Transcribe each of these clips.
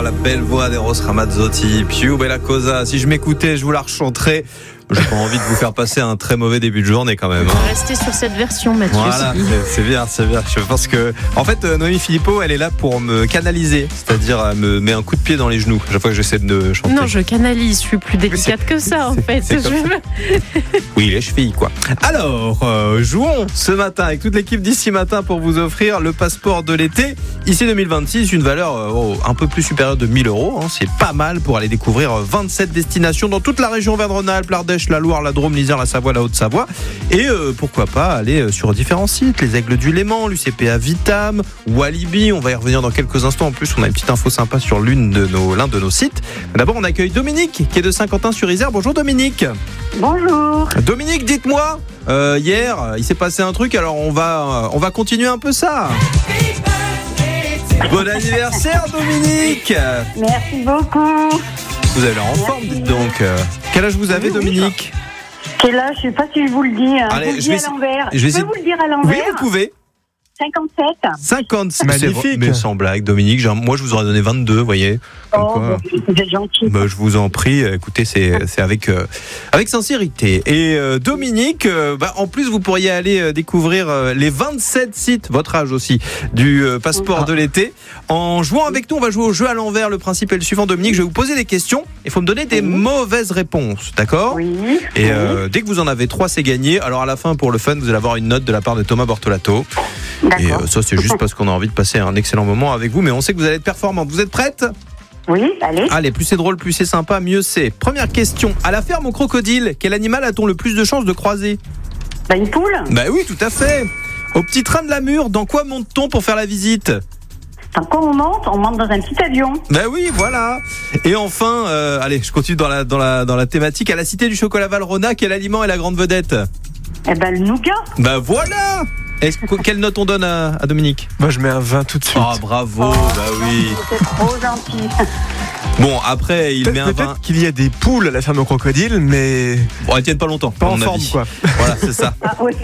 la belle voix d'Eros Ramazzotti, Più bella cosa. Si je m'écoutais, je vous la rechanterais. J'ai pas envie de vous faire passer un très mauvais début de journée quand même. Restez sur cette version, Mathieu. Voilà, c'est bien. Je pense que, en fait, Noémie Philippot, elle est là pour me canaliser, c'est-à-dire elle me met un coup de pied dans les genoux chaque fois que j'essaie de chanter. Non, je canalise, je suis plus délicate que ça, en fait. Oui, les chevilles, quoi. Alors, jouons ce matin avec toute l'équipe d'ici matin pour vous offrir le passeport de l'été. Ici 2026, une valeur un peu plus supérieure de 1 000 €. C'est pas mal pour aller découvrir 27 destinations dans toute la région Auvergne-Rhône-Alpes, l'Ardèche, la Loire, la Drôme, l'Isère, la Savoie, la Haute-Savoie. Et pourquoi pas aller sur différents sites, les Aigles du Léman, l'UCPA Vitam, Walibi. On va y revenir dans quelques instants. En plus, on a une petite info sympa sur l'un de nos sites. D'abord, on accueille Dominique qui est de Saint-Quentin-sur-Isère. Bonjour Dominique. Bonjour. Dominique, dites-moi, hier, il s'est passé un truc, alors on va continuer un peu ça. Bon anniversaire Dominique. Merci beaucoup. Vous avez l'air en forme, dites donc. Quel âge vous avez, Dominique ? Quel âge ? Je ne sais pas si je vous le dis. Allez, je vous le dis à l'envers. Je peux vous le dire à l'envers ? Oui, vous pouvez. 57. Magnifique. Mais sans blague, Dominique. Moi, je vous aurais donné 22, vous voyez. Vous êtes gentil. Je vous en prie. Écoutez, c'est avec sincérité. Et Dominique, en plus, vous pourriez aller découvrir les 27 sites, votre âge aussi, du passeport de l'été. En jouant avec nous, on va jouer au jeu à l'envers. Le principe est le suivant, Dominique. Je vais vous poser des questions. Il faut me donner des mauvaises réponses, d'accord ? Oui. Et dès que vous en avez 3, c'est gagné. Alors à la fin, pour le fun, vous allez avoir une note de la part de Thomas Bortolato. Et ça, c'est juste parce qu'on a envie de passer un excellent moment avec vous. Mais on sait que vous allez être performante. Vous êtes prête ? Oui, allez. Allez, plus c'est drôle, plus c'est sympa, mieux c'est. Première question. À la ferme au crocodile, quel animal a-t-on le plus de chances de croiser ? Une poule ? Oui, tout à fait. Au petit train de la Mure, dans quoi monte-t-on pour faire la visite ? Quand on monte dans un petit avion. Oui, voilà. Et enfin, allez, je continue dans la thématique. À la cité du chocolat Valrhona, quel aliment est la grande vedette ? Le nougat. Voilà. Quelle note on donne à Dominique ? Moi, je mets un 20 tout de suite. Oh, bravo, oui. C'est trop gentil. Bon, après, il met un 20. Peut-être qu'il y a des poules à la ferme au crocodile, mais elles tiennent pas longtemps. pas en forme, quoi. Voilà, c'est ça.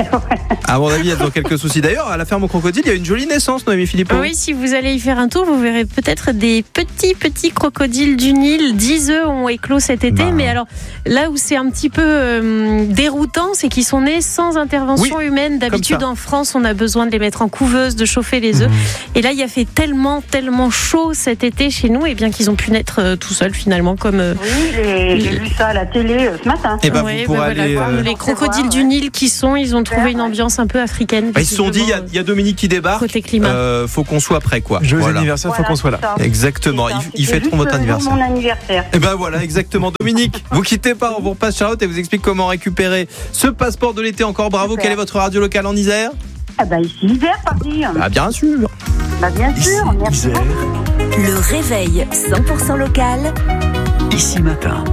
À mon avis, elles ont quelques soucis. D'ailleurs, à la ferme au crocodile, il y a une jolie naissance, Noémie Philippot. Oui, si vous allez y faire un tour, vous verrez peut-être des petits crocodiles du Nil. 10 œufs ont éclos cet été, mais alors là où c'est un petit peu déroutant, c'est qu'ils sont nés sans intervention humaine. D'habitude, en France, on a besoin de les mettre en couveuse, de chauffer les œufs. Et là, il a fait tellement chaud cet été chez nous, et bien qu'ils ont pu naître tout seuls finalement, comme. Oui, j'ai vu ça à la télé ce matin. Et vous pourrez aller. Les crocodiles du Nil ils ont trouvé une ambiance un peu africaine. Ils se sont dit, il y a Dominique qui débarque. Côté climat. Faut qu'on soit prêt, quoi. Joyeux anniversaire, faut qu'on soit là. Exactement. Ils fêteront votre anniversaire. Mon anniversaire. Et voilà, exactement. Dominique, vous quittez pas, on vous repasse Charlotte et vous explique comment récupérer ce passeport de l'été. Encore bravo. Super. Quelle est votre radio locale en Isère ? Ici, Isère, parti. Bien sûr. Bien sûr, merci. Le réveil 100% local. Ici matin.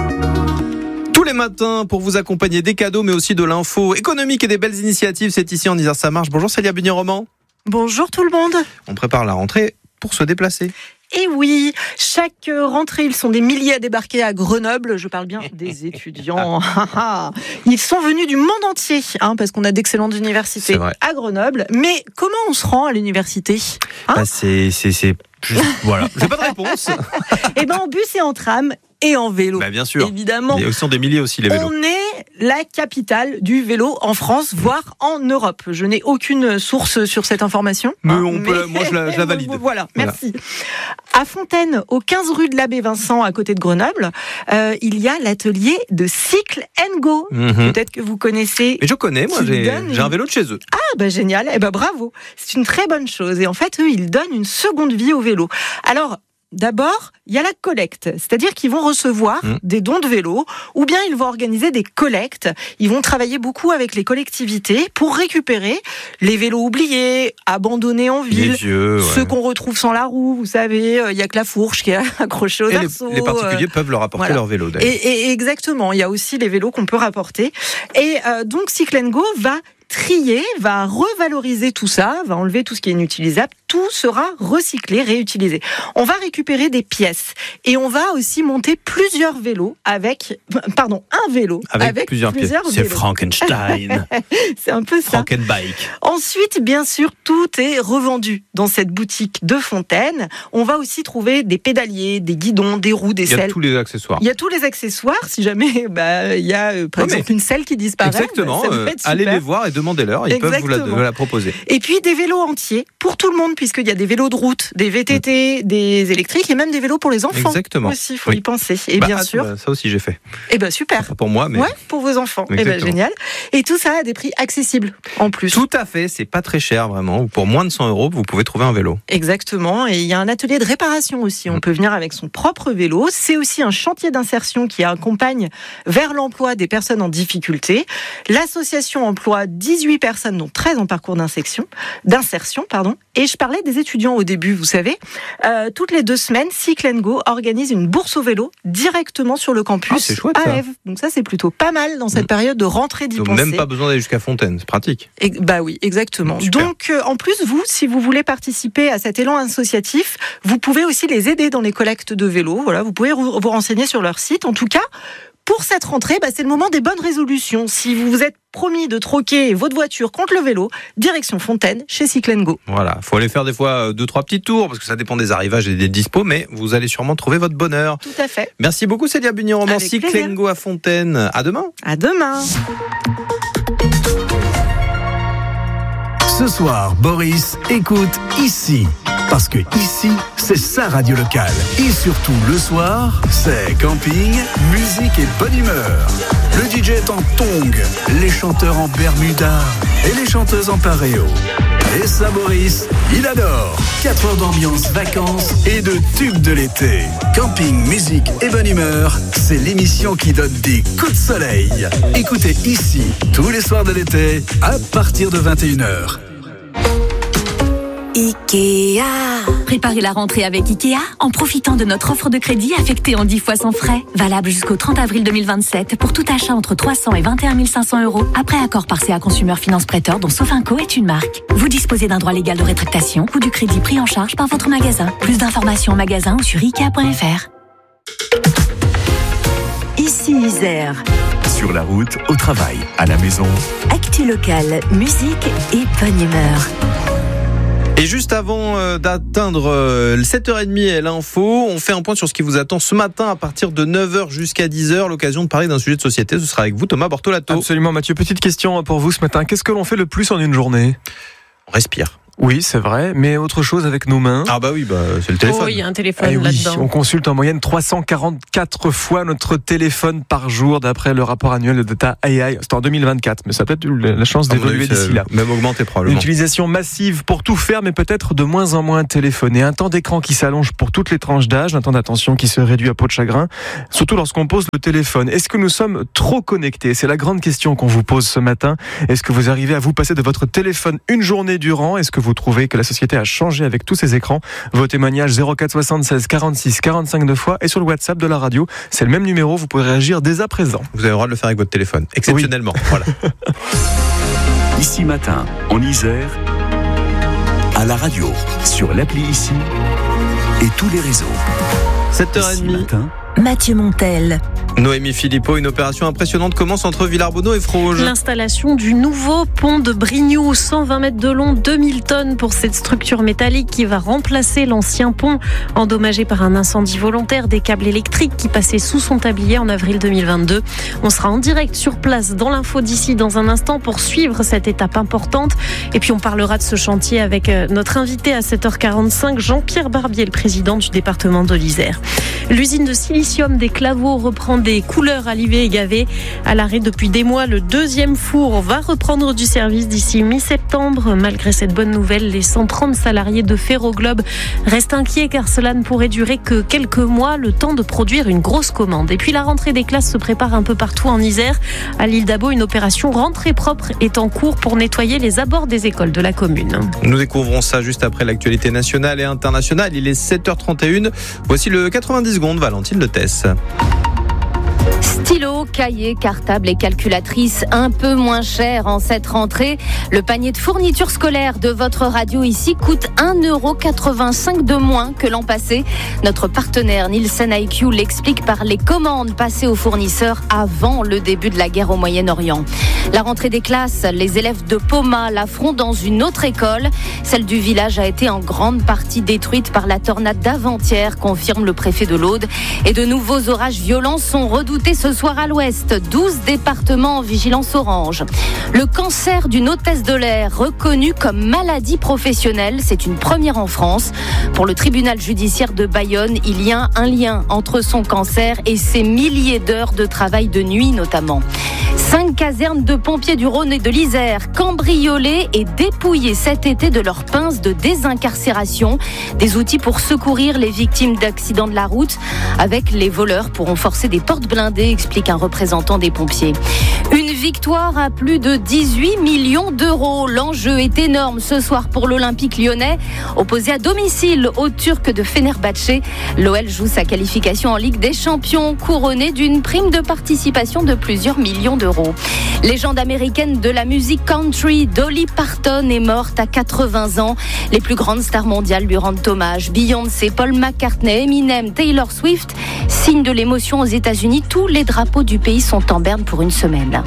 Tous les matins, pour vous accompagner des cadeaux, mais aussi de l'info économique et des belles initiatives, c'est ici en Isère, ça marche. Bonjour Célia Bugnon-Roman. Bonjour tout le monde. On prépare la rentrée pour se déplacer. Et oui, chaque rentrée, ils sont des milliers à débarquer à Grenoble. Je parle bien des étudiants. Ils sont venus du monde entier, parce qu'on a d'excellentes universités à Grenoble. Mais comment on se rend à l'université ? C'est voilà, j'ai pas de réponse. En bus et en tram et en vélo. Bien sûr. Évidemment. Il y a des milliers aussi les vélos. On est la capitale du vélo en France, voire en Europe. Je n'ai aucune source sur cette information. Mais moi je la valide. Voilà, merci. À Fontaine, au 15 rue de l'Abbé Vincent, à côté de Grenoble, il y a l'atelier de Cycle & Go. Peut-être que vous connaissez. Mais je connais, moi j'ai un vélo de chez eux. Génial, bravo. C'est une très bonne chose. Et en fait, eux, ils donnent une seconde vie au vélo. Alors, d'abord, il y a la collecte, c'est-à-dire qu'ils vont recevoir des dons de vélos, ou bien ils vont organiser des collectes. Ils vont travailler beaucoup avec les collectivités pour récupérer les vélos oubliés, abandonnés en ville, les vieux, ceux qu'on retrouve sans la roue. Vous savez, il y a que la fourche qui est accrochée aux arceaux. Les particuliers peuvent leur apporter leur vélo. Et exactement, il y a aussi les vélos qu'on peut rapporter. Et donc Cycle & Go va trier, va revaloriser tout ça, va enlever tout ce qui est inutilisable. Tout sera recyclé, réutilisé. On va récupérer des pièces et on va aussi monter plusieurs vélos un vélo avec plusieurs pièces. C'est Frankenstein. C'est un peu ça. Frankenbike. Ensuite, bien sûr, tout est revendu dans cette boutique de Fontaine. On va aussi trouver des pédaliers, des guidons, des roues, des selles. Il y a tous les accessoires. Il y a tous les accessoires. Si jamais il y a par exemple une selle qui disparaît. Exactement. Allez les voir et demandez-leur. Ils peuvent vous la proposer. Et puis des vélos entiers pour tout le monde, puisqu'il y a des vélos de route, des VTT, des électriques et même des vélos pour les enfants. Exactement. Aussi, il faut y penser. Et bien sûr. Ça aussi, j'ai fait. Et super. Pas pour moi, mais. Ouais, pour vos enfants. Génial. Et tout ça à des prix accessibles en plus. Tout à fait. C'est pas très cher vraiment. Pour moins de 100 €, vous pouvez trouver un vélo. Exactement. Et il y a un atelier de réparation aussi. On peut venir avec son propre vélo. C'est aussi un chantier d'insertion qui accompagne vers l'emploi des personnes en difficulté. L'association emploie 18 personnes, dont 13 en parcours d'insertion. Et je parlais des étudiants au début, vous savez. Toutes les 2 semaines, Cycle & Go organise une bourse au vélo directement sur le campus c'est chouette, à Ève. Donc ça, c'est plutôt pas mal dans cette période de rentrée d'y Donc penser. même pas besoin d'aller jusqu'à Fontaine, c'est pratique. Oui, exactement. Super. Donc en plus, vous, si vous voulez participer à cet élan associatif, vous pouvez aussi les aider dans les collectes de vélos. Voilà, vous pouvez vous renseigner sur leur site. En tout cas, pour cette rentrée, c'est le moment des bonnes résolutions. Si vous vous êtes promis de troquer votre voiture contre le vélo, direction Fontaine, chez Cycle & Go. Voilà, faut aller faire des fois 2-3 petits tours, parce que ça dépend des arrivages et des dispos, mais vous allez sûrement trouver votre bonheur. Tout à fait. Merci beaucoup Célia Bugnon-Romand, Cycle & Go à Fontaine. À demain. À demain. Ce soir, Boris écoute ici. Parce que ici, c'est sa radio locale. Et surtout, le soir, c'est camping, musique et bonne humeur. Le DJ est en tongs, les chanteurs en bermuda et les chanteuses en pareo. Et ça, Boris, il adore. 4 heures d'ambiance, vacances et de tubes de l'été. Camping, musique et bonne humeur, c'est l'émission qui donne des coups de soleil. Écoutez ici, tous les soirs de l'été, à partir de 21h. Ikea. Préparez la rentrée avec Ikea en profitant de notre offre de crédit affectée en 10 fois sans frais. Valable jusqu'au 30 avril 2027 pour tout achat entre 300 et 21 500 €. Après accord par CA Consumer Finance Prêteur dont Sofinco est une marque. Vous disposez d'un droit légal de rétractation ou du crédit pris en charge par votre magasin. Plus d'informations en magasin ou sur ikea.fr. Ici Isère. Sur la route, au travail, à la maison. Actu locale, musique et bonne humeur. Et juste avant d'atteindre 7h30 et l'info, on fait un point sur ce qui vous attend ce matin à partir de 9h jusqu'à 10h. L'occasion de parler d'un sujet de société. Ce sera avec vous, Thomas Bortolato. Absolument, Mathieu. Petite question pour vous ce matin. Qu'est-ce que l'on fait le plus en une journée ? On respire. Oui, c'est vrai, mais autre chose avec nos mains. Ah oui, c'est le téléphone. Oh, il y a un téléphone là-dedans. On consulte en moyenne 344 fois notre téléphone par jour, d'après le rapport annuel de Data AI. C'est en 2024, mais ça a peut-être eu la chance d'évoluer d'ici là. Même augmenter probablement. Une utilisation massive pour tout faire, mais peut-être de moins en moins téléphoner. Un temps d'écran qui s'allonge pour toutes les tranches d'âge, un temps d'attention qui se réduit à peau de chagrin, surtout lorsqu'on pose le téléphone. Est-ce que nous sommes trop connectés ? C'est la grande question qu'on vous pose ce matin. Est-ce que vous arrivez à vous passer de votre téléphone une journée durant ? Est-ce que vous trouvez que la société a changé avec tous ces écrans? Vos témoignages 04 76 46 45 2 fois et sur le WhatsApp de la radio. C'est le même numéro, vous pouvez réagir dès à présent. Vous avez le droit de le faire avec votre téléphone, exceptionnellement. Oui. Voilà. Ici Matin, en Isère, à la radio, sur l'appli Ici et tous les réseaux. 7h30. Ici Matin. Mathieu Montel. Noémie Philippot, une opération impressionnante commence entre Villarbonneau et Froge. L'installation du nouveau pont de Brignoux, 120 mètres de long, 2000 tonnes pour cette structure métallique qui va remplacer l'ancien pont endommagé par un incendie volontaire, des câbles électriques qui passaient sous son tablier en avril 2022. On sera en direct sur place dans l'info d'ici dans un instant pour suivre cette étape importante. Et puis on parlera de ce chantier avec notre invité à 7h45, Jean-Pierre Barbier, le président du département de l'Isère. L'usine de silicium des Claveaux reprend des couleurs à Livet et Gavet. À l'arrêt depuis des mois, le deuxième four va reprendre du service d'ici mi-septembre. Malgré cette bonne nouvelle, les 130 salariés de Ferroglobe restent inquiets car cela ne pourrait durer que quelques mois, le temps de produire une grosse commande. Et puis la rentrée des classes se prépare un peu partout en Isère. À l'île d'Abo, une opération rentrée propre est en cours pour nettoyer les abords des écoles de la commune. Nous découvrons ça juste après l'actualité nationale et internationale. Il est 7h31. Voici le 90 secondes, Valentine Le Tess. Stylo, cahier, cartable et calculatrice un peu moins cher en cette rentrée. Le panier de fournitures scolaires de votre radio ici coûte 1,85 € de moins que l'an passé. Notre partenaire Nielsen IQ l'explique par les commandes passées aux fournisseurs avant le début de la guerre au Moyen-Orient. La rentrée des classes, les élèves de Poma l'affrontent dans une autre école. Celle du village a été en grande partie détruite par la tornade d'avant-hier, confirme le préfet de l'Aude. Et de nouveaux orages violents sont redoutés ce soir à l'ouest. 12 départements en vigilance orange. Le cancer d'une hôtesse de l'air reconnu comme maladie professionnelle, c'est une première en France. Pour le tribunal judiciaire de Bayonne, il y a un lien entre son cancer et ses milliers d'heures de travail de nuit notamment. 5 casernes de pompiers du Rhône et de l'Isère cambriolées et dépouillées cet été de leurs pinces de désincarcération. Des outils pour secourir les victimes d'accidents de la route. Avec les voleurs pourront forcer des portes blindées, explique un représentant des pompiers. Une victoire à plus de 18 millions d'euros. L'enjeu est énorme ce soir pour l'Olympique lyonnais. Opposé à domicile aux Turcs de Fenerbahçe, l'OL joue sa qualification en Ligue des Champions, couronnée d'une prime de participation de plusieurs millions d'euros. Légende américaine de la musique country, Dolly Parton est morte à 80 ans. Les plus grandes stars mondiales lui rendent hommage. Beyoncé, Paul McCartney, Eminem, Taylor Swift. Signe de l'émotion aux États-Unis, tous les drapeaux du pays sont en berne pour une semaine.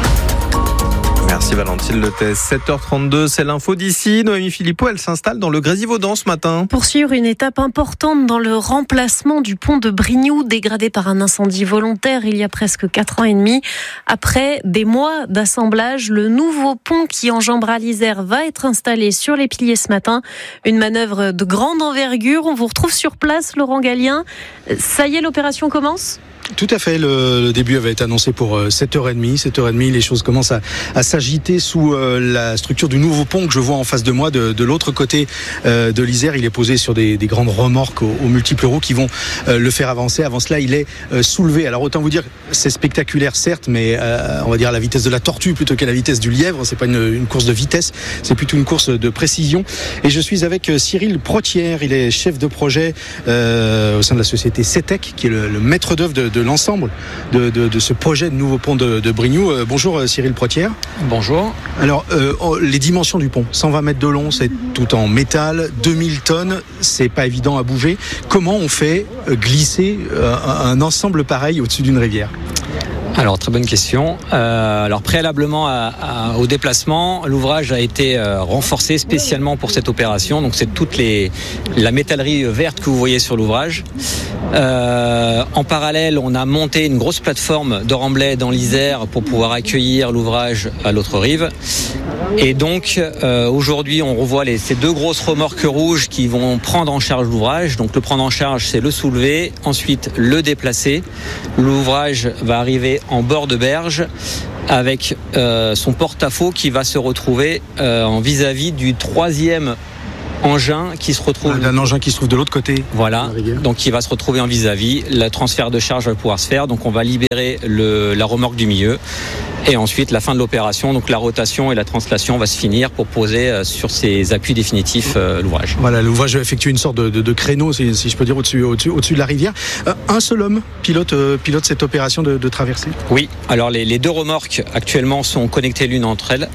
Merci Valentine Lethès. 7h32, c'est l'info d'ici. Noémie Philippot, elle s'installe dans le Grésivaudan ce matin. Pour suivre une étape importante dans le remplacement du pont de Brignoud, dégradé par un incendie volontaire il y a presque 4 ans et demi. Après des mois d'assemblage, le nouveau pont qui enjambera l'Isère va être installé sur les piliers ce matin. Une manœuvre de grande envergure. On vous retrouve sur place, Laurent Gallien. Ça y est, l'opération commence ? Tout à fait, le début avait été annoncé pour 7h30. 7h30, les choses commencent à s'agiter sous la structure du nouveau pont que je vois en face de moi. De l'autre côté de l'Isère, il est posé sur des grandes remorques aux multiples roues qui vont le faire avancer. Avant cela, il est soulevé. Alors autant vous dire, c'est spectaculaire certes, mais on va dire à la vitesse de la tortue plutôt qu'à la vitesse du lièvre. C'est pas une course de vitesse, c'est plutôt une course de précision. Et je suis avec Cyril Protière, il est chef de projet au sein de la société CETEC, qui est le maître d'œuvre de l'ensemble de ce projet de nouveau pont de Brignoud. Bonjour Cyril Protière. Bonjour. Alors les dimensions du pont, 120 mètres de long, c'est tout en métal, 2000 tonnes, c'est pas évident à bouger. Comment on fait glisser un ensemble pareil au-dessus d'une rivière ? Alors, très bonne question. Alors, préalablement au déplacement, l'ouvrage a été renforcé spécialement pour cette opération. Donc, c'est toute la métallerie verte que vous voyez sur l'ouvrage. En parallèle, on a monté une grosse plateforme de remblai dans l'Isère pour pouvoir accueillir l'ouvrage à l'autre rive. Et donc, aujourd'hui, on revoit ces 2 grosses remorques rouges qui vont prendre en charge l'ouvrage. Donc, le prendre en charge, c'est le soulever, ensuite le déplacer. L'ouvrage va arriver en bord de berge avec son porte-à-faux qui va se retrouver en vis-à-vis du 3e engin qui se retrouve... Un engin qui se trouve de l'autre côté. Voilà, donc il va se retrouver en vis-à-vis. Le transfert de charge va pouvoir se faire. Donc on va libérer la remorque du milieu. Et ensuite, la fin de l'opération, donc la rotation et la translation va se finir pour poser sur ses appuis définitifs l'ouvrage. Voilà, l'ouvrage va effectuer une sorte de créneau, si je peux dire, au-dessus de la rivière. Un seul homme pilote cette opération de traversée ? Oui, alors les 2 remorques actuellement sont connectées l'une entre elles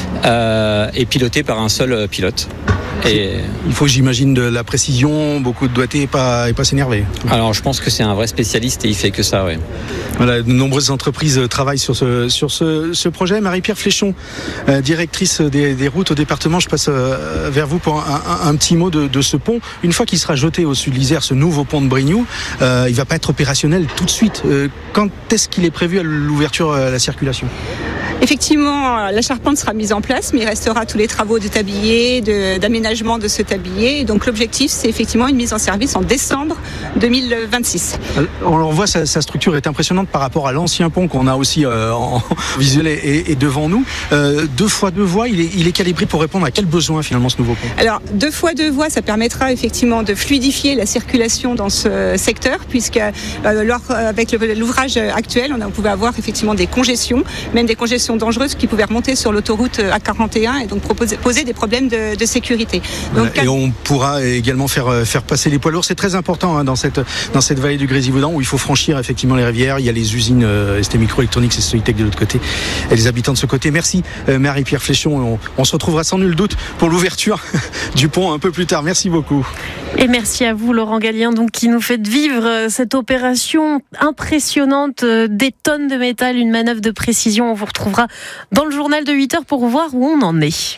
et pilotées par un seul pilote. Et il faut, j'imagine, de la précision, beaucoup de doigté et pas s'énerver. Alors, je pense que c'est un vrai spécialiste et il fait que ça, oui. Voilà, de nombreuses entreprises travaillent sur ce projet. Marie-Pierre Fléchon, directrice des routes au département, je passe vers vous pour un petit mot de ce pont. Une fois qu'il sera jeté au sud de l'Isère, ce nouveau pont de Brignoud, il va pas être opérationnel tout de suite. Quand est-ce qu'il est prévu à l'ouverture à la circulation ? Effectivement, la charpente sera mise en place, mais il restera tous les travaux de tablier, d'aménagement de ce tablier. Et donc l'objectif, c'est effectivement une mise en service en décembre 2026. On voit sa structure est impressionnante par rapport à l'ancien pont qu'on a aussi en visuel et devant nous. 2 fois 2 voies, il est calibré pour répondre à quel besoin finalement ce nouveau pont ? Alors 2 fois 2 voies, ça permettra effectivement de fluidifier la circulation dans ce secteur, puisque avec l'ouvrage actuel, on pouvait avoir effectivement des congestions, même des congestions situations dangereuses qui pouvaient remonter sur l'autoroute A41 et donc poser des problèmes de sécurité. Donc, et on pourra également faire passer les poids lourds. C'est très important dans cette vallée du Grésivaudan où il faut franchir effectivement les rivières. Il y a les usines ST Microélectronique et Soitec de l'autre côté et les habitants de ce côté. Merci Marie-Pierre Fléchon. On se retrouvera sans nul doute pour l'ouverture du pont un peu plus tard. Merci beaucoup. Et merci à vous Laurent Gallien donc, qui nous fait vivre cette opération impressionnante, des tonnes de métal, une manœuvre de précision. On vous retrouvera dans le journal de 8h pour voir où on en est.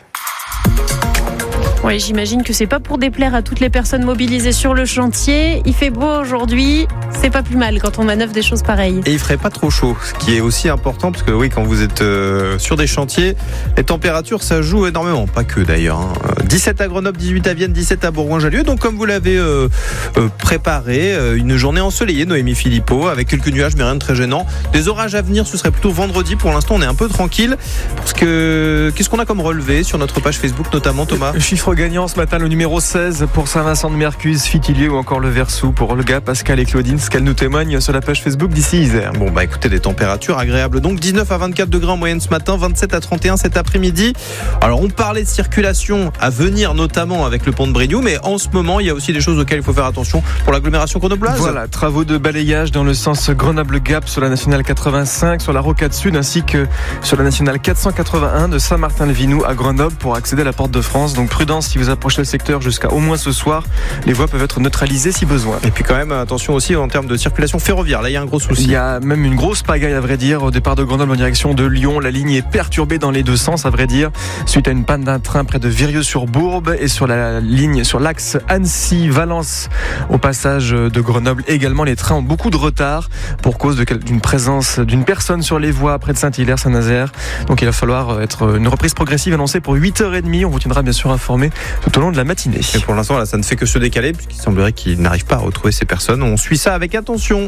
Oui, j'imagine que c'est pas pour déplaire à toutes les personnes mobilisées sur le chantier. Il fait beau aujourd'hui, c'est pas plus mal quand on manœuvre des choses pareilles. Et il ferait pas trop chaud, ce qui est aussi important parce que oui, quand vous êtes sur des chantiers, les températures ça joue énormément, pas que d'ailleurs. 17 à Grenoble, 18 à Vienne, 17 à Bourgoin-Jallieu. Donc comme vous l'avez préparé, une journée ensoleillée, Noémie Philippot, avec quelques nuages mais rien de très gênant. Des orages à venir, ce serait plutôt vendredi. Pour l'instant, on est un peu tranquille parce que qu'est-ce qu'on a comme relevé sur notre page Facebook notamment, Thomas? Chiffre gagnant ce matin, le numéro 16 pour Saint-Vincent-de-Mercuse, Fitilieu ou encore le Versou pour Olga, Pascal et Claudine, ce qu'elles nous témoignent sur la page Facebook d'ici Isère. Bon bah écoutez, des températures agréables donc 19 à 24 degrés en moyenne ce matin, 27 à 31 cet après-midi. Alors on parlait de circulation à venir notamment avec le pont de Brignoux, mais en ce moment il y a aussi des choses auxquelles il faut faire attention pour l'agglomération grenobloise. Voilà, travaux de balayage dans le sens Grenoble-Gap sur la nationale 85, sur la rocade sud ainsi que sur la nationale 481 de Saint-Martin-le-Vinou à Grenoble pour accéder à la Porte de France. Donc prudence si vous approchez le secteur jusqu'à au moins ce soir. Les voies peuvent être neutralisées si besoin. Et puis quand même attention aussi en termes de circulation ferroviaire. Là il y a un gros souci. Il y a même une grosse pagaille à vrai dire au départ de Grenoble en direction de Lyon. La ligne est perturbée dans les deux sens à vrai dire suite à une panne d'un train près de Virieu-sur-Bourbe et sur la ligne sur l'axe Annecy-Valence au passage de Grenoble. Également les trains ont beaucoup de retard pour cause d'une présence d'une personne sur les voies près de Saint-Hilaire-Saint-Nazaire. Donc il va falloir être une reprise progressive annoncée pour 8h30. On vous tiendra bien sûr informé tout au long de la matinée. Et pour l'instant, là, ça ne fait que se décaler puisqu'il semblerait qu'il n'arrive pas à retrouver ces personnes. On suit ça avec attention.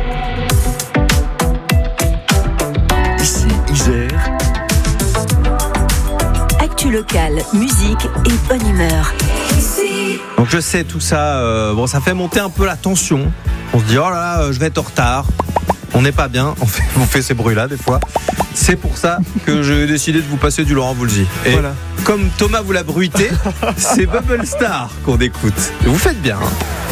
Ici, Isère. Actu locale, musique et bonne humeur. Donc je sais tout ça, ça fait monter un peu la tension. On se dit oh là, je vais être en retard. On n'est pas bien, on fait ces bruits-là des fois. C'est pour ça que j'ai décidé de vous passer du Laurent Voulzy. Et voilà. Comme Thomas vous l'a bruité, c'est Bubble Star qu'on écoute. Vous faites bien.